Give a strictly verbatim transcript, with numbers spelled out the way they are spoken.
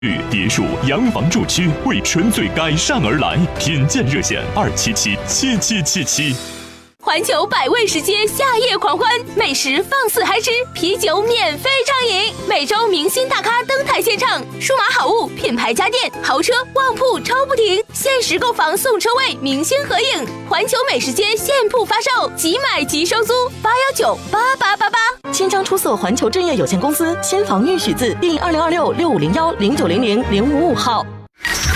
别墅洋房住区为纯粹改善而来，品鉴热线二七七七七七七。 环球百味食街夏夜狂欢，美食放肆嗨吃，啤酒免费畅饮，每周明星大咖登台献唱，数码好物、品牌家电、豪车、旺铺抽不停，限时购房送车位，明星合影。环球美食街现铺发售，即买即收租，八幺九八八八八。 千张出色环球置业有限公司，先房预许字第二零二六六五零幺零九零零零五五号。